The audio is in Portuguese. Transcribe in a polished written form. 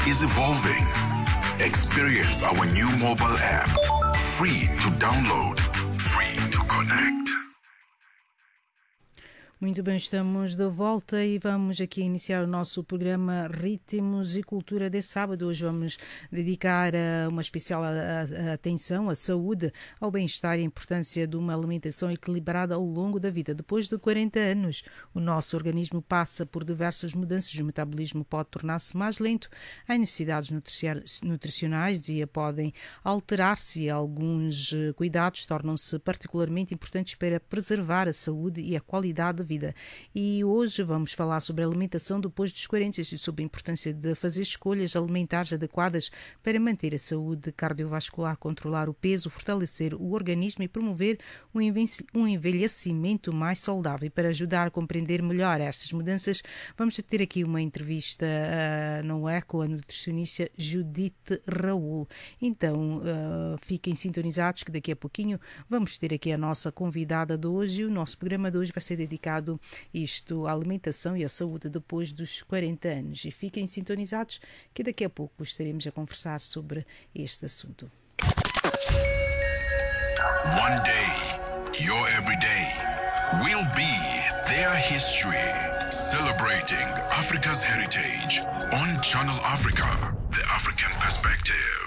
is evolving. Experience our new mobile app. Free to download, free to connect. Muito bem, estamos de volta e vamos aqui iniciar o nosso programa Ritmos e Cultura de sábado. Hoje vamos dedicar uma especial atenção à saúde, ao bem-estar e à importância de uma alimentação equilibrada ao longo da vida. Depois de 40 anos, o nosso organismo passa por diversas mudanças. O metabolismo pode tornar-se mais lento, as necessidades nutricionais podem alterar-se e alguns cuidados tornam-se particularmente importantes para preservar a saúde e a qualidade de vida. E hoje vamos falar sobre a alimentação depois dos 40 e sobre a importância de fazer escolhas alimentares adequadas para manter a saúde cardiovascular, controlar o peso, fortalecer o organismo e promover um envelhecimento mais saudável. E para ajudar a compreender melhor estas mudanças, vamos ter aqui uma entrevista com a nutricionista Judite Raul. Então, fiquem sintonizados que daqui a pouquinho vamos ter aqui a nossa convidada de hoje e o nosso programa de hoje vai ser dedicado à alimentação e à saúde depois dos 40 anos. E fiquem sintonizados que daqui a pouco estaremos a conversar sobre este assunto. One day, your everyday will be their history. Celebrating Africa's heritage on Channel Africa, the African perspective.